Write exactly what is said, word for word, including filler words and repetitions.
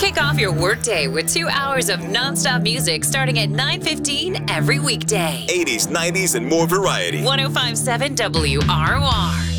Kick off your workday with two hours of nonstop music starting at nine fifteen every weekday. eighties, nineties, and more variety. one oh five point seven W R O R.